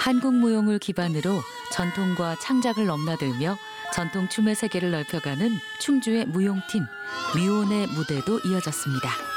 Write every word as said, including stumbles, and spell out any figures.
한국 무용을 기반으로 전통과 창작을 넘나들며 전통 춤의 세계를 넓혀가는 충주의 무용팀 미온의 무대도 이어졌습니다.